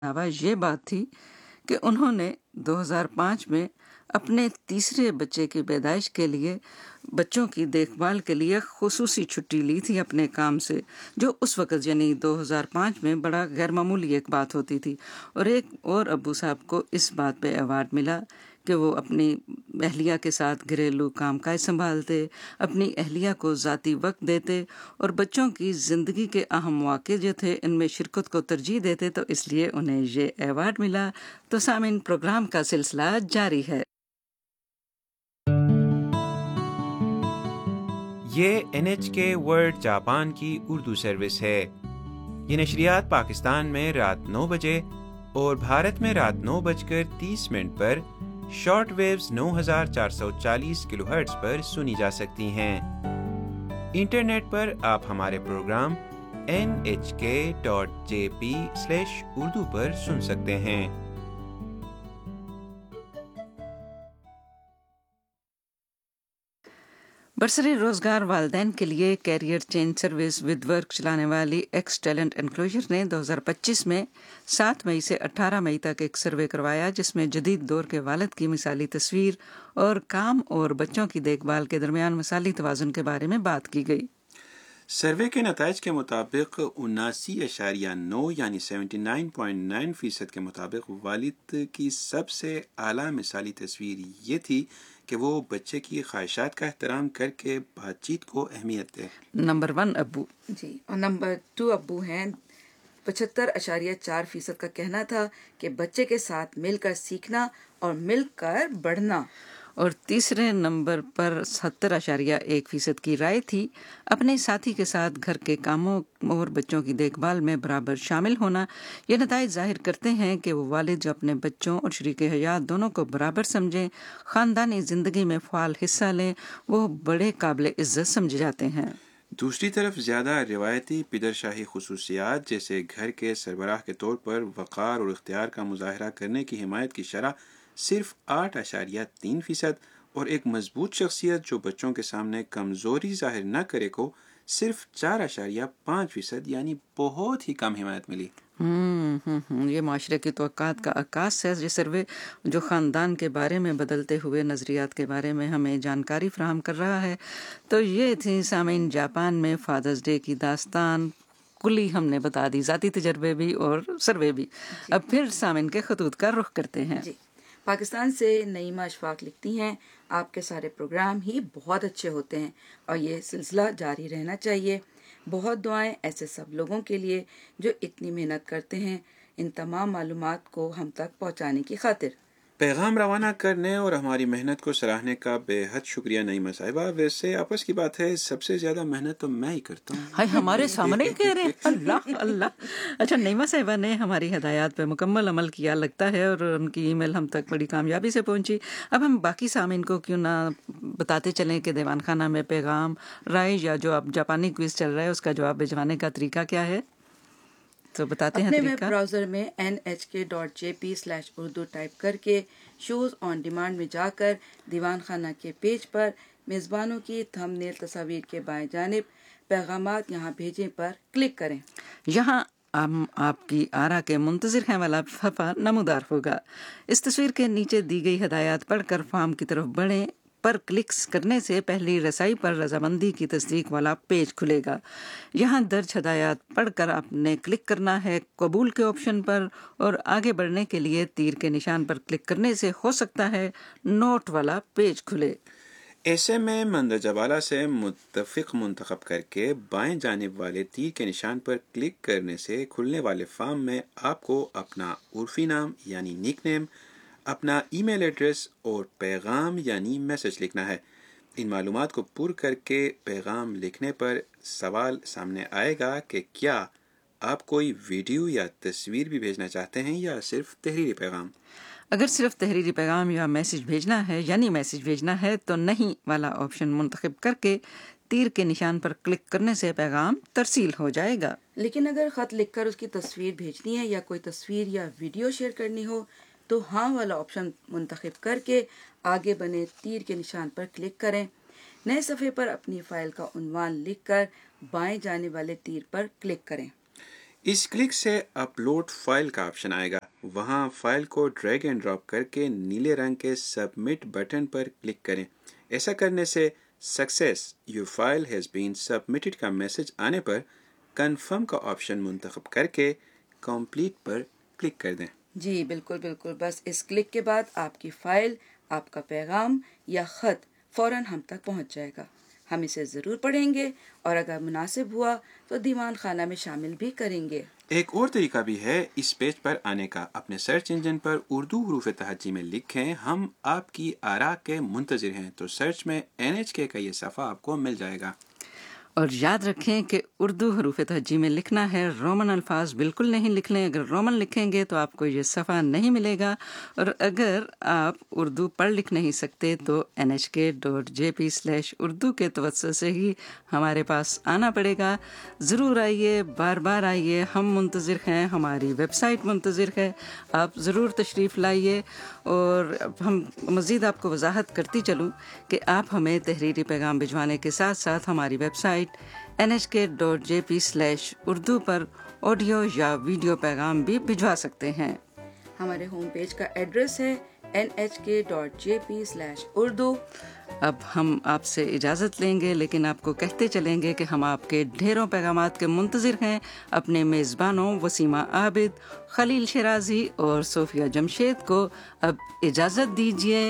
علاوہ یہ بات تھی کہ انہوں نے 2005 میں اپنے تیسرے بچے کی پیدائش کے لیے بچوں کی دیکھ بھال کے لیے خصوصی چھٹی لی تھی اپنے کام سے، جو اس وقت یعنی 2005 میں بڑا غیر معمولی ایک بات ہوتی تھی۔ اور ایک اور ابو صاحب کو اس بات پہ ایوارڈ ملا کہ وہ اپنی اہلیہ کے ساتھ گھریلو کام کاج سنبھالتے، اپنی اہلیہ کو ذاتی وقت دیتے اور بچوں کی زندگی کے اہم واقعے جو تھے ان میں شرکت کو ترجیح دیتے، تو اس لیے انہیں یہ ایوارڈ ملا۔ تو سامعین، پروگرام کا سلسلہ جاری ہے۔ یہ NHK ورلڈ جاپان کی اردو سروس ہے۔ یہ نشریات پاکستان میں رات 9 بجے اور بھارت میں رات 9:30 پر شارٹ ویوز 9440 کلو ہرٹز پر سنی جا سکتی ہیں۔ انٹرنیٹ پر آپ ہمارے پروگرام nhk.jp/urdu پر سن سکتے ہیں۔ برسری روزگار والدین کے لیے career change service with work چلانے والی ایکس ٹیلنٹ انکلوژر نے 2025 میں 7 مئی سے 18 مئی تک ایک سروے کروایا، جس میں جدید دور کے والد کی مثالی تصویر اور کام اور بچوں کی دیکھ بھال کے درمیان مثالی توازن کے بارے میں بات کی گئی۔ سروے کے نتائج کے مطابق 79.9 یعنی 79.9% کے مطابق والد کی سب سے اعلیٰ مثالی تصویر یہ تھی کہ وہ بچے کی خواہشات کا احترام کر کے بات چیت کو اہمیت دے۔ نمبر 1 ابو جی، اور نمبر 2 ابو ہیں۔ 75.4% کا کہنا تھا کہ بچے کے ساتھ مل کر سیکھنا اور مل کر بڑھنا۔ اور تیسرے نمبر پر 70.1% کی رائے تھی اپنے ساتھی کے ساتھ گھر کے کاموں اور بچوں کی دیکھ بھال میں برابر شامل ہونا۔ یہ نتائج ظاہر کرتے ہیں کہ وہ والد جو اپنے بچوں اور شریک حیات دونوں کو برابر سمجھیں، خاندانی زندگی میں فعال حصہ لیں، وہ بڑے قابل عزت سمجھے جاتے ہیں۔ دوسری طرف زیادہ روایتی پدر شاہی خصوصیات جیسے گھر کے سربراہ کے طور پر وقار اور اختیار کا مظاہرہ کرنے کی حمایت کی شرح صرف 8.3% اور ایک مضبوط شخصیت جو بچوں کے سامنے کمزوری ظاہر نہ کرے کو صرف 4.5% یعنی بہت ہی کم حمایت ملی۔ یہ معاشرے کی توقعات کا عکاس ہے۔ یہ سروے جو خاندان کے بارے میں بدلتے ہوئے نظریات کے بارے میں ہمیں جانکاری فراہم کر رہا ہے۔ تو یہ تھی سامعین جاپان میں فادرز ڈے کی داستان، کلی ہم نے بتا دی، ذاتی تجربے بھی اور سروے بھی۔ اب پھر سامعین کے خطوط کا رخ کرتے ہیں۔ جی، پاکستان سے نعیمہ اشفاق لکھتی ہیں، آپ کے سارے پروگرام ہی بہت اچھے ہوتے ہیں اور یہ سلسلہ جاری رہنا چاہیے۔ بہت دعائیں ایسے سب لوگوں کے لیے جو اتنی محنت کرتے ہیں ان تمام معلومات کو ہم تک پہنچانے کی خاطر۔ پیغام روانہ کرنے اور ہماری محنت کو سراہنے کا بے حد شکریہ نعیمہ صاحبہ۔ ویسے آپس کی بات ہے، سب سے زیادہ محنت تو میں ہی کرتا ہوں۔ ہائی، ہمارے سامنے کہہ رہے ہیں، اللہ اللہ۔ اچھا، نعیمہ صاحبہ نے ہماری ہدایات پہ مکمل عمل کیا لگتا ہے، اور ان کی ای میل ہم تک بڑی کامیابی سے پہنچی۔ اب ہم باقی سامعین کو کیوں نہ بتاتے چلیں کہ دیوان خانہ میں پیغام، رائے یا جو اب جاپانی کوئز چل رہا ہے اس کا جواب بھجوانے کا طریقہ کیا ہے، تو بتاتے ہیں اپنے طریقہ۔ ویب براؤزر میں nhk.jp/urdu ٹائپ کر کے شوز آن ڈیمانڈ میں جا کر دیوان خانہ کے پیج پر میزبانوں کی تھم نیل تصاویر کے بائیں جانب پیغامات یہاں بھیجیں پر کلک کریں۔ یہاں ہم آپ کی آرا کے منتظر ہیں والا صفحہ نمودار ہوگا۔ اس تصویر کے نیچے دی گئی ہدایات پڑھ کر فارم کی طرف بڑھیں پر کلکس کرنے سے پہلی رسائی پر رضامندی کی تصدیق والا پیج کھلے گا۔ یہاں درج ہدایات پڑھ کر آپ نے کلک کرنا ہے قبول کے آپشن پر، اور آگے بڑھنے کے لیے تیر کے نشان پر کلک کرنے سے ہو سکتا ہے نوٹ والا پیج کھلے۔ ایسے میں مندرجہ بالا سے متفق منتخب کر کے بائیں جانب والے تیر کے نشان پر کلک کرنے سے کھلنے والے فارم میں آپ کو اپنا عرفی نام یعنی نک نیم، اپنا ای میل ایڈریس اور پیغام یعنی میسج لکھنا ہے۔ ان معلومات کو پر کر کے پیغام لکھنے پر سوال سامنے آئے گا کہ کیا آپ کوئی ویڈیو یا تصویر بھی بھیجنا چاہتے ہیں یا صرف تحریری پیغام۔ اگر صرف تحریری پیغام یا میسج بھیجنا ہے یعنی میسج بھیجنا ہے تو نہیں والا آپشن منتخب کر کے تیر کے نشان پر کلک کرنے سے پیغام ترسیل ہو جائے گا۔ لیکن اگر خط لکھ کر اس کی تصویر بھیجنی ہے یا کوئی تصویر یا ویڈیو شیئر کرنی ہو تو ہاں والا آپشن منتخب کر کے آگے بنے تیر کے نشان پر کلک کریں۔ نئے صفحے پر اپنی فائل کا عنوان لکھ کر بائیں جانے والے تیر پر کلک کریں۔ اس کلک سے اپلوڈ فائل کا آپشن آئے گا. وہاں فائل کو ڈریگ اینڈ ڈراپ کر کے نیلے رنگ کے سبمٹ بٹن پر کلک کریں. ایسا کرنے سے success your file has been submitted کا میسج آنے پر کنفرم کا آپشن منتخب کر کے کمپلیٹ پر کلک کر دیں. جی بالکل بالکل، بس اس کلک کے بعد آپ کی فائل، آپ کا پیغام یا خط فوراً ہم تک پہنچ جائے گا. ہم اسے ضرور پڑھیں گے اور اگر مناسب ہوا تو دیوان خانہ میں شامل بھی کریں گے. ایک اور طریقہ بھی ہے اس پیج پر آنے کا. اپنے سرچ انجن پر اردو حروف تہجی میں لکھیں ہم آپ کی آراء کے منتظر ہیں، تو سرچ میں NHK کا یہ صفحہ آپ کو مل جائے گا. اور یاد رکھیں کہ اردو حروف تہجی میں لکھنا ہے، رومن الفاظ بالکل نہیں لکھ لیں. اگر رومن لکھیں گے تو آپ کو یہ صفحہ نہیں ملے گا، اور اگر آپ اردو پڑھ لکھ نہیں سکتے تو nhk.jp/urdu کے توسط سے ہی ہمارے پاس آنا پڑے گا. ضرور آئیے، بار بار آئیے، ہم منتظر ہیں، ہماری ویب سائٹ منتظر ہے، آپ ضرور تشریف لائیے. اور ہم مزید آپ کو وضاحت کرتی چلوں کہ آپ ہمیں تحریری پیغام بھجوانے کے ساتھ ساتھ ہماری ویب سائٹ nhk.jp/urdu پر آڈیو یا ویڈیو پیغام بھی بھجوا سکتے ہیں. ہمارے ہوم پیج کا ایڈریس ہے nhk.jp/urdu. اب ہم آپ سے اجازت لیں گے، لیکن آپ کو کہتے چلیں گے کہ ہم آپ کے ڈھیروں پیغامات کے منتظر ہیں. اپنے میزبانوں وسیمہ عابد، خلیل شیرازی اور صوفیہ جمشید کو اب اجازت دیجیے.